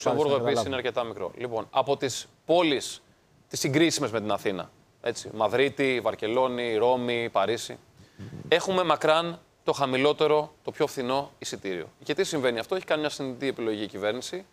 Λουξεμβούργο επίσης είναι αρκετά μικρό. Λοιπόν, από τις πόλεις, τις συγκρίσιμες με την Αθήνα, έτσι, Μαδρίτη, Βαρκελόνη, Ρώμη, Παρίσι, έχουμε μακράν το χαμηλότερο, το πιο φθηνό εισιτήριο. Και τι συμβαίνει αυτό, έχει κάνει μια συνειδητή επιλογή η κυβέρνηση,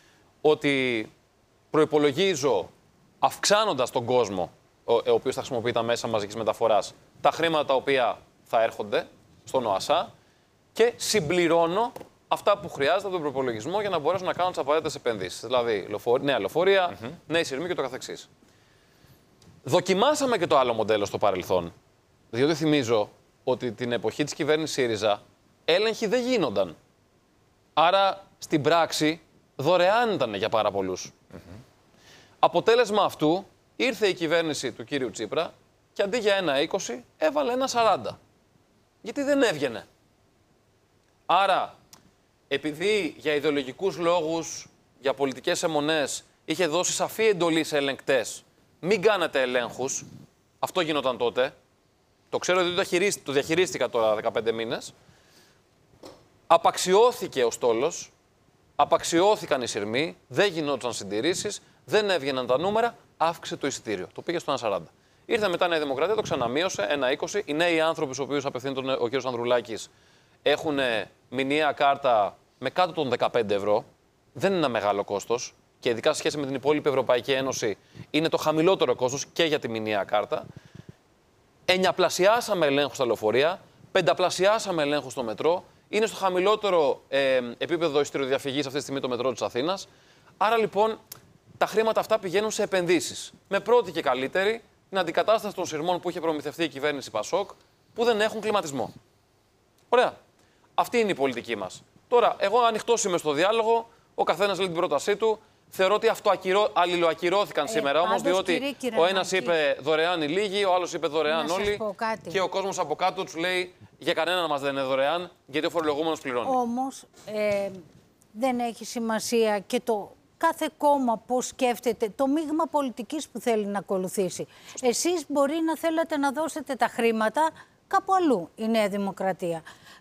ότι προϋπολογίζω, αυξάνοντας τον κόσμο, ο οποίος θα χρησιμοποιεί τα μέσα μαζικής μεταφοράς, τα χρήματα τα οποία θα έρχονται στον ΟΑΣΑ και συμπληρώνω αυτά που χρειάζεται από τον προϋπολογισμό για να μπορέσω να κάνω τις απαραίτητες επενδύσεις. Δηλαδή, νέα λεωφορεία, νέοι σειρμοί και το καθεξής. Δοκιμάσαμε και το άλλο μοντέλο στο παρελθόν, διότι θυμίζω ότι την εποχή της κυβέρνησης ΣΥΡΙΖΑ έλεγχοι δεν γίνονταν. Άρα, στην πράξη, δωρεάν ήταν για πάρα πολλούς. Αποτέλεσμα αυτού, ήρθε η κυβέρνηση του κύριου Τσίπρα και αντί για 1,20 έβαλε 1,40. Γιατί δεν έβγαινε. Άρα, επειδή για ιδεολογικούς λόγους, για πολιτικές αιμονές, είχε δώσει σαφή εντολή σε ελεγκτές, μην κάνετε ελέγχους, αυτό γινόταν τότε, το ξέρω ότι το διαχειρίστηκα τώρα 15 μήνες, απαξιώθηκε ο στόλος, απαξιώθηκαν οι σειρμοί, δεν γινόταν συντηρήσεις, δεν έβγαιναν τα νούμερα, αύξησε το εισιτήριο. Το πήγε στο 1,40. Ήρθε μετά η Νέα Δημοκρατία, το ξαναμείωσε, 1,20. Οι νέοι άνθρωποι στους οποίους απευθύνεται ο κ. Ανδρουλάκης έχουν μηνιαία κάρτα με κάτω των 15 ευρώ. Δεν είναι ένα μεγάλο κόστος. Και ειδικά σε σχέση με την υπόλοιπη Ευρωπαϊκή Ένωση, είναι το χαμηλότερο κόστος και για τη μηνιαία κάρτα. Ενιαπλασιάσαμε ελέγχους στα λεωφορεία, πενταπλασιάσαμε ελέγχους στο μετρό. Είναι στο χαμηλότερο επίπεδο εισιτηριοδιαφυγής αυτή τη στιγμή το μετρό της Αθήνας. Άρα λοιπόν τα χρήματα αυτά πηγαίνουν σε επενδύσεις. Με πρώτη και καλύτερη την αντικατάσταση των σειρμών που είχε προμηθευτεί η κυβέρνηση Πασόκ, που δεν έχουν κλιματισμό. Ωραία. Αυτή είναι η πολιτική μας. Τώρα, εγώ ανοιχτός είμαι στο διάλογο, ο καθένας λέει την πρότασή του. Θεωρώ ότι αλληλοακυρώθηκαν σήμερα όμως, διότι ο ένας είπε δωρεάν οι λίγοι, ο άλλος είπε δωρεάν όλοι. Και ο κόσμος από κάτω τους λέει για κανέναν μας δεν είναι δωρεάν, γιατί ο φορολογούμενος πληρώνει. Όμως δεν έχει σημασία και το κάθε κόμμα πώς σκέφτεται, το μείγμα πολιτικής που θέλει να ακολουθήσει. Εσείς μπορεί να θέλετε να δώσετε τα χρήματα κάπου αλλού, η Νέα Δημοκρατία.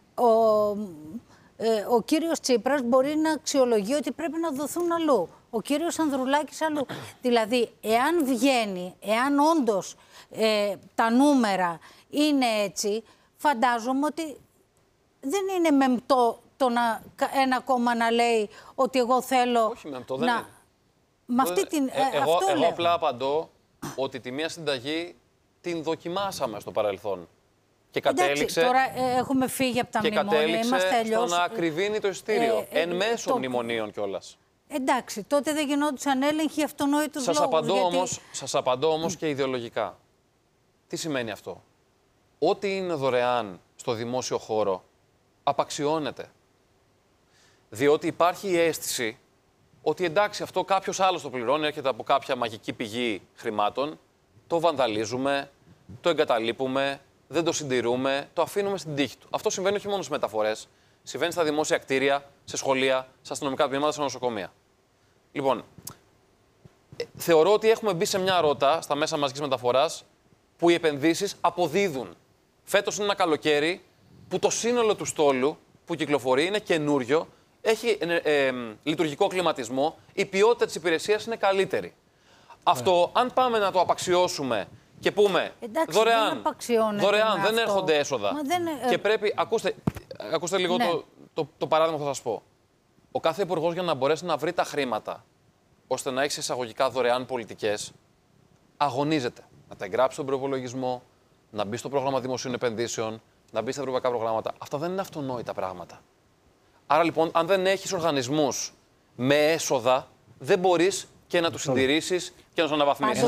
Ο κύριος Τσίπρας μπορεί να αξιολογεί ότι πρέπει να δοθούν αλλού. Ο κύριος Ανδρουλάκης αλλού. Δηλαδή, εάν βγαίνει, εάν όντως τα νούμερα είναι έτσι, φαντάζομαι ότι δεν είναι μεμπτό ένα κόμμα να λέει ότι εγώ θέλω. Όχι, μεμπτό, δεν είναι. Με αυτή την. Εγώ απλά απαντώ ότι τη μία συνταγή την δοκιμάσαμε στο παρελθόν. Και κατέληξε, τώρα έχουμε φύγει από τα μνημόνια, είμαστε αλλιώς. Στο να ακριβίνει το ειστήριο, εν μέσω μνημονίων κιόλας. Εντάξει, τότε δεν γινόντουσαν έλεγχοι αυτονόητους λόγους. Σας απαντώ όμως και ιδεολογικά. Τι σημαίνει αυτό? Ό,τι είναι δωρεάν στο δημόσιο χώρο, απαξιώνεται. Διότι υπάρχει η αίσθηση ότι εντάξει, αυτό κάποιος άλλος το πληρώνει, έρχεται από κάποια μαγική πηγή χρημάτων, το βανδαλίζουμε, το εγκαταλείπουμε, δεν το συντηρούμε, το αφήνουμε στην τύχη του. Αυτό συμβαίνει όχι μόνο στις μεταφορές, συμβαίνει στα δημόσια κτίρια, σε σχολεία, σε αστυνομικά τμήματα, σε νοσοκομεία. Λοιπόν, θεωρώ ότι έχουμε μπει σε μια ρότα στα μέσα μαζικής μεταφοράς που οι επενδύσεις αποδίδουν. Φέτος είναι ένα καλοκαίρι που το σύνολο του στόλου που κυκλοφορεί είναι καινούριο, έχει λειτουργικό κλιματισμό, η ποιότητα της υπηρεσίας είναι καλύτερη. Αυτό, αν πάμε να το απαξιώσουμε και πούμε δωρεάν, δεν έρχονται έσοδα. Και πρέπει, ακούστε λίγο το παράδειγμα που θα σας πω. Ο κάθε υπουργός για να μπορέσει να βρει τα χρήματα ώστε να έχει εισαγωγικά δωρεάν πολιτικές, αγωνίζεται. Να τα εγγράψει στον προϋπολογισμό, να μπει στο πρόγραμμα δημοσίων επενδύσεων, να μπει στα ευρωπαϊκά προγράμματα. Αυτά δεν είναι αυτονόητα πράγματα. Άρα λοιπόν, αν δεν έχεις οργανισμούς με έσοδα, δεν μπορείς και να τους συντηρήσεις και να τους αναβαθμίσεις.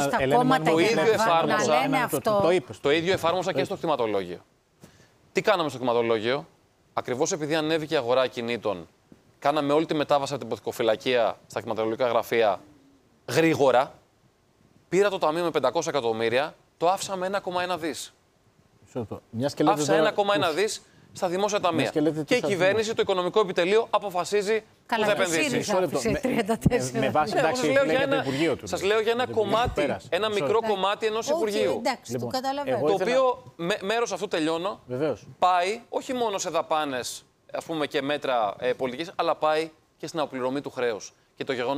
Το ίδιο εφάρμοσα και στο κτηματολόγιο. Τι κάναμε στο κτηματολόγιο? Ακριβώς επειδή ανέβηκε η αγορά ακινήτων, κάναμε όλη τη μετάβαση από την υποθηκοφυλακία στα κτηματολογικά γραφεία γρήγορα. Πήρα το ταμείο με 500 εκατομμύρια, το άφησα με 1,1 δις. Άφησα 1,1 δις στα δημόσια ταμεία. Και η κυβέρνηση, το οικονομικό επιτελείο, αποφασίζει που θα επενδύσει. Με βάση Σας λέω για ένα κομμάτι, ένα μικρό κομμάτι ενός Υπουργείου. Το οποίο μέρος αυτού, τελειώνω, πάει όχι μόνο σε δαπάνες, ας πούμε, και μέτρα πολιτικής, αλλά πάει και στην αποπληρωμή του χρέους. Και το γεγονός